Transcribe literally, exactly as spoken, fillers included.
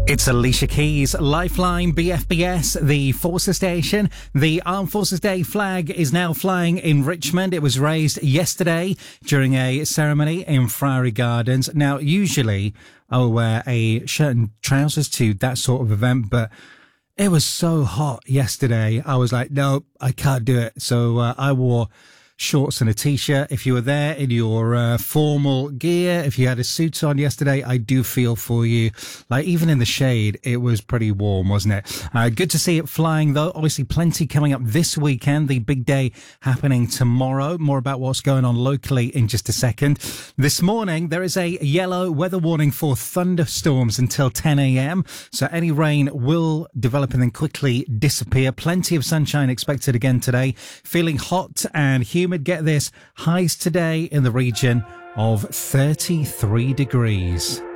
It's Alicia Keys, Lifeline B F B S, the Forces station. The Armed Forces Day flag is now flying in Richmond. It was raised yesterday during a ceremony in Friary Gardens. Now, usually I'll wear a shirt and trousers to that sort of event, but it was so hot yesterday. I was like, no, I can't do it. So uh, I wore shorts and a t-shirt. If you were there in your uh, formal gear, if you had a suit on yesterday, I do feel for you. Like, even in the shade, it was pretty warm, wasn't it? Uh, good to see it flying, though. Obviously, plenty coming up this weekend. The big day happening tomorrow. More about what's going on locally in just a second. This morning, there is a yellow weather warning for thunderstorms until ten a.m. So any rain will develop and then quickly disappear. Plenty of sunshine expected again today. Feeling hot and humid. Get this, highs today in the region of thirty-three degrees.